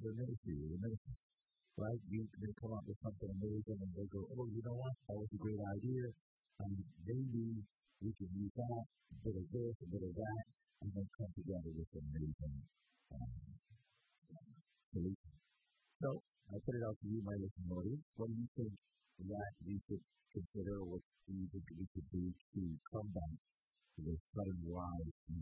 their ministry or the ministers, right? They come up with something amazing and they go, oh, you know what? That was a great idea. Maybe we could use that, a bit of this, a bit of that, and then come together with an amazing um, solution. So I put it out to you, my listening audience. What do you think that we should consider? What do you think we should do to combat the sudden rise